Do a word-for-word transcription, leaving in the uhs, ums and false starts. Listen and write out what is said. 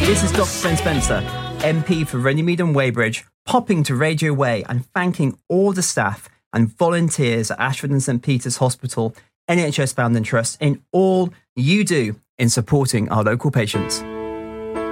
This is Doctor Ben Spencer, M P for Runnymede and Weybridge, popping to Radio Way and thanking all the staff and volunteers at Ashford and St Peter's Hospital, N H S Founding Trust, in all you do in supporting our local patients.